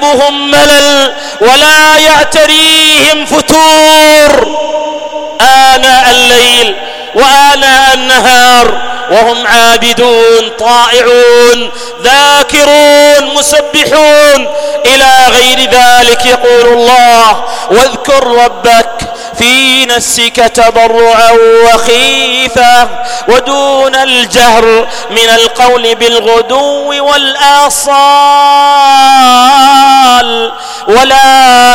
بهم ملل ولا يعتريهم فتور آناء الليل وآناء النهار، وهم عابدون طائعون ذاكرون مسبحون إلى غير ذلك. يقول الله: واذكر ربك في نفسك تضرعا وخيفة ودون الجهر من القول بالغدو والآصال ولا